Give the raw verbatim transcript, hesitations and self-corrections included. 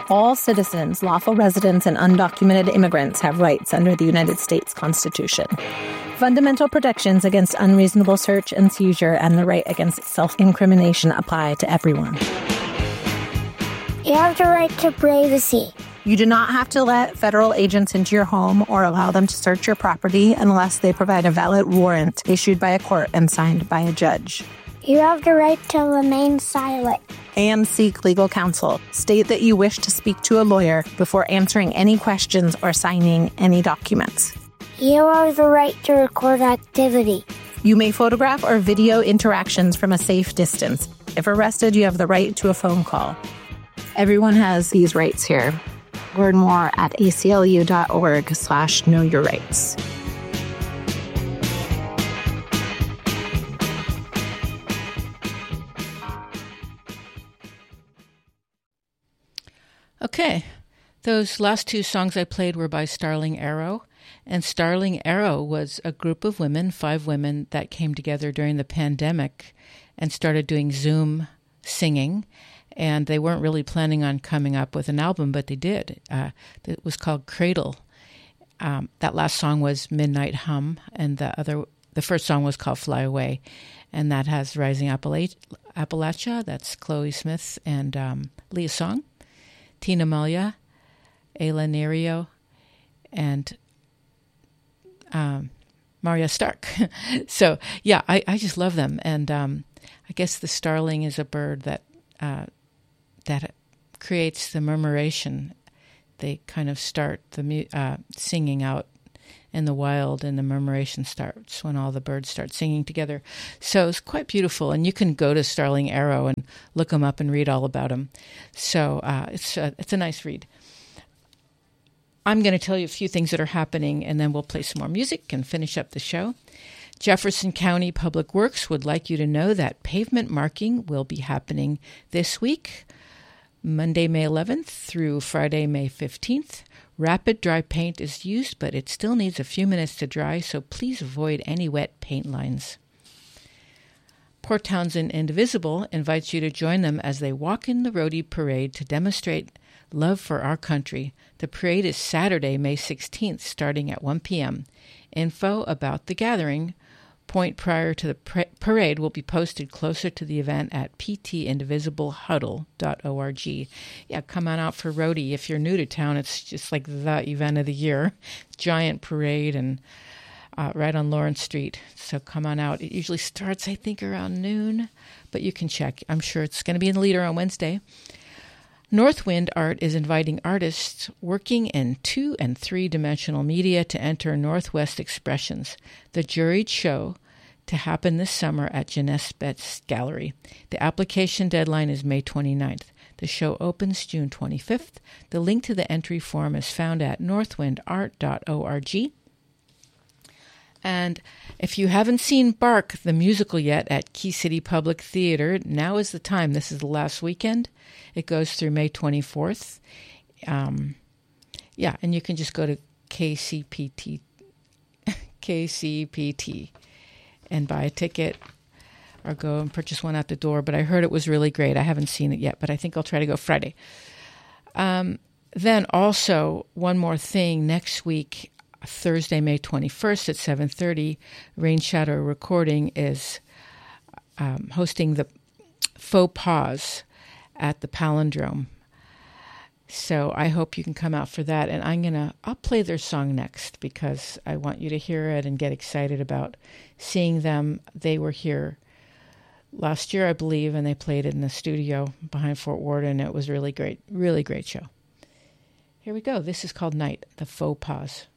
All citizens, lawful residents, and undocumented immigrants have rights under the United States Constitution. Fundamental protections against unreasonable search and seizure and the right against self-incrimination apply to everyone. You have the right to privacy. You do not have to let federal agents into your home or allow them to search your property unless they provide a valid warrant issued by a court and signed by a judge. You have the right to remain silent. And seek legal counsel. State that you wish to speak to a lawyer before answering any questions or signing any documents. You have the right to record activity. You may photograph or video interactions from a safe distance. If arrested, you have the right to a phone call. Everyone has these rights here. Learn more at aclu.org slash know your rights. Okay, those last two songs I played were by Starling Arrow. And Starling Arrow was a group of women, five women, that came together during the pandemic and started doing Zoom singing. And they weren't really planning on coming up with an album, but they did. Uh, it was called Cradle. Um, that last song was Midnight Hum, and the other, the first song was called Fly Away. And that has Rising Appalach- Appalachia. That's Chloe Smith and um, Leah Song, Tina Malia, Ayla Nerio, and um, Maria Stark. So, yeah, I, I just love them. And um, I guess the starling is a bird that uh, that creates the murmuration. They kind of start the mu- uh, singing out in the wild, and the murmuration starts when all the birds start singing together. So it's quite beautiful, and you can go to Starling Arrow and look them up and read all about them. So uh, it's a, it's a nice read. I'm going to tell you a few things that are happening, and then we'll play some more music and finish up the show. Jefferson County Public Works would like you to know that pavement marking will be happening this week, Monday, May eleventh through Friday, May fifteenth. Rapid dry paint is used, but it still needs a few minutes to dry, so please avoid any wet paint lines. Port Townsend Indivisible invites you to join them as they walk in the Roadie Parade to demonstrate love for our country. The parade is Saturday, May sixteenth, starting at one p.m. Info about the gathering point prior to the pra- parade will be posted closer to the event at p t indivisible huddle dot org. Yeah, come on out for Roadie. If you're new to town, it's just like the event of the year. Giant parade and uh, right on Lawrence Street. So come on out. It usually starts, I think, around noon, but you can check. I'm sure it's going to be in the leader on Wednesday. Northwind Art is inviting artists working in two- and three-dimensional media to enter Northwest Expressions, the juried show to happen this summer at Jeunesse Betts Gallery. The application deadline is May twenty-ninth. The show opens June twenty-fifth. The link to the entry form is found at northwind art dot org. And if you haven't seen Bark, the musical, yet at Key City Public Theater, now is the time. This is the last weekend. It goes through May twenty-fourth. Um, yeah, and you can just go to K C P T, K C P T and buy a ticket or go and purchase one at the door. But I heard it was really great. I haven't seen it yet, but I think I'll try to go Friday. Um, then also, one more thing. Next week, Thursday, May twenty-first at seven thirty, Rain Shadow Recording is um, hosting the Faux Pas at the Palindrome. So I hope you can come out for that. And I'm going to, I'll play their song next because I want you to hear it and get excited about seeing them. They were here last year, I believe, and they played it in the studio behind Fort Ward, and it was really great, really great show. Here we go. This is called Night, the Faux Pas.